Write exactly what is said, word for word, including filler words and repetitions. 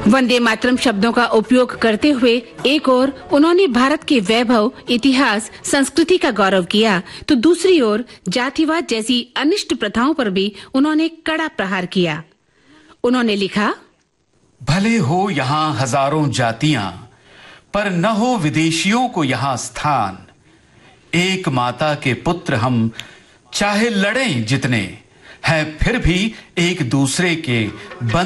वंदे मातरम शब्दों का उपयोग करते हुए एक ओर उन्होंने भारत के वैभव, इतिहास, संस्कृति का गौरव किया, तो दूसरी ओर जातिवाद जैसी अनिष्ट प्रथाओं पर भी उन्होंने कड़ा प्रहार किया। उन्होंने लिखा, भले हो यहाँ हजारों जातियां, पर न हो विदेशियों को यहाँ स्थान। एक माता के पुत्र हम, चाहे लड़ें जितने, हैं फिर भी एक दूसरे के बंद